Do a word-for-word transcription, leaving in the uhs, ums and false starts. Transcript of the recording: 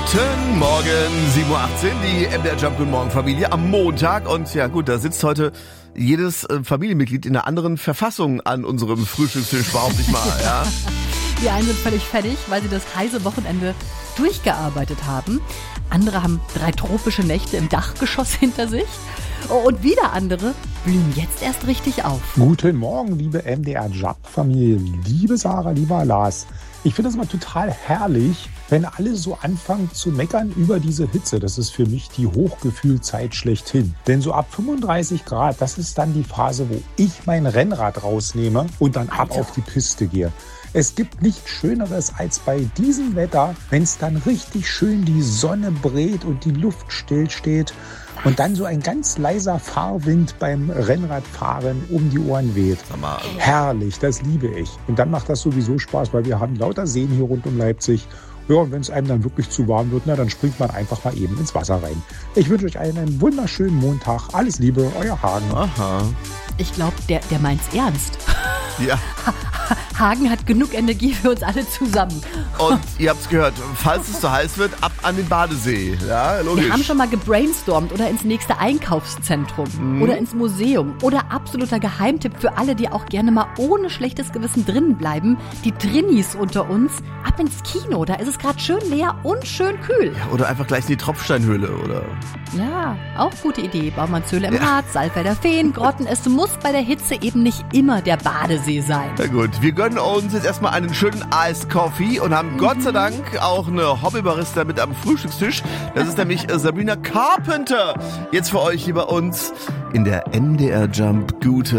Guten Morgen, sieben Uhr achtzehn, die M D R Jump Guten Morgen Familie am Montag. Und ja gut, da sitzt heute jedes äh, Familienmitglied in einer anderen Verfassung an unserem Frühstückstisch, behaupte ich mal. Ja. Die einen sind völlig fertig, weil sie das heiße Wochenende durchgearbeitet haben. Andere haben drei tropische Nächte im Dachgeschoss hinter sich. Und wieder andere blühen jetzt erst richtig auf. Guten Morgen, liebe M D R Jump-Familie, liebe Sarah, lieber Lars. Ich finde es immer total herrlich, wenn alle so anfangen zu meckern über diese Hitze. Das ist für mich die Hochgefühlzeit schlechthin. Denn so ab fünfunddreißig Grad, das ist dann die Phase, wo ich mein Rennrad rausnehme und dann ab auf die Piste gehe. Es gibt nichts Schöneres als bei diesem Wetter, wenn es dann richtig schön die Sonne brät und die Luft stillsteht und dann so ein ganz leiser Fahrwind beim Rennradfahren um die Ohren weht. Herrlich, das liebe ich. Und dann macht das sowieso Spaß, weil wir haben lauter Seen hier rund um Leipzig. Ja, und wenn es einem dann wirklich zu warm wird, na, dann springt man einfach mal eben ins Wasser rein. Ich wünsche euch allen einen wunderschönen Montag. Alles Liebe, euer Hagen. Aha. Ich glaube, der, der meint's ernst. Ja. Hagen hat genug Energie für uns alle zusammen. Und ihr habt's gehört, falls es zu heiß wird, ab an den Badesee. Ja, logisch. Wir haben schon mal gebrainstormt oder ins nächste Einkaufszentrum mhm. oder ins Museum oder absoluter Geheimtipp für alle, die auch gerne mal ohne schlechtes Gewissen drinnen bleiben. Die Drinnis unter uns, ab ins Kino, da ist es gerade schön leer und schön kühl. Ja, oder einfach gleich in die Tropfsteinhöhle, oder? Ja, auch gute Idee. Baumannshöhle im ja. Harz, Saalfelder Feen, Grotten. Es muss bei der Hitze eben nicht immer der Badesee sein. Na gut, wir gönnen uns jetzt erstmal einen schönen Iced Coffee und haben mhm. Gott sei Dank auch eine Hobbybarista mit am Frühstückstisch. Das ist nämlich Sabrina Carpenter. Jetzt für euch hier bei uns in der M D R Jump Gute